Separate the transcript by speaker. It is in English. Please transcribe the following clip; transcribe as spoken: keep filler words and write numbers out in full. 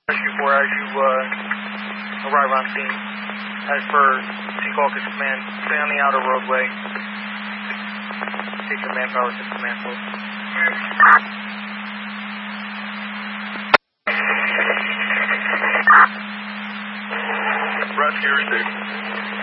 Speaker 1: Rescue four, as you uh, arrive on scene, as per Secaucus command, stay on the outer roadway. Take your manpower to the command post.
Speaker 2: Rescue received.